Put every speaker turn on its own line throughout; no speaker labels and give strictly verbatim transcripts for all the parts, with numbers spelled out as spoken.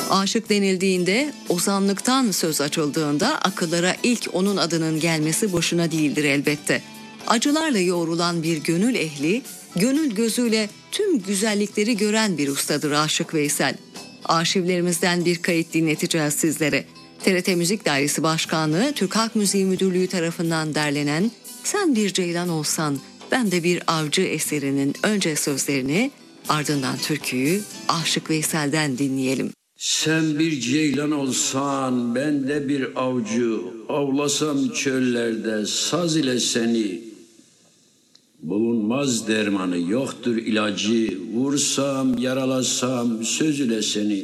Aşık denildiğinde, ozanlıktan söz açıldığında akıllara ilk onun adının gelmesi boşuna değildir elbette. Acılarla yoğrulan bir gönül ehli, gönül gözüyle tüm güzellikleri gören bir ustadır Aşık Veysel. Arşivlerimizden bir kayıt dinleteceğiz sizlere. T R T Müzik Dairesi Başkanlığı Türk Halk Müziği Müdürlüğü tarafından derlenen "Sen bir ceylan olsan, ben de bir avcı" eserinin önce sözlerini, ardından türküyü Aşık Veysel'den dinleyelim.
Sen bir ceylan olsan, ben de bir avcı, avlasam çöllerde saz ile seni. Bulunmaz dermanı, yoktur ilacı, vursam, yaralasam söz ile seni.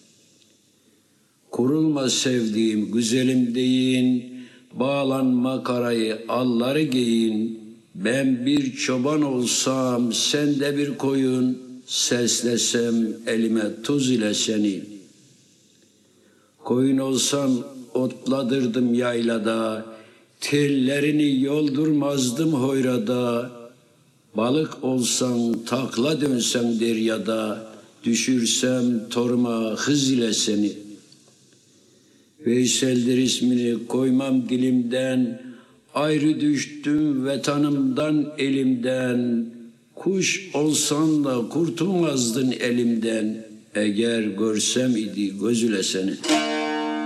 Kurulma sevdiğim, güzelim deyin, bağlanma karayı, alları giyin. Ben bir çoban olsam, sen de bir koyun, seslesem elime tuz ile seni. Koyun olsam otladırdım yaylada, tellerini yoldurmazdım hoyrada. Balık olsan takla dönsem deryada, düşürsem torma hız ile seni. Veysel'dir ismini koymam dilimden, ayrı düştüm vatanımdan elimden. Kuş olsan da kurtulmazdın elimden, eğer görsem idi gözüle seni.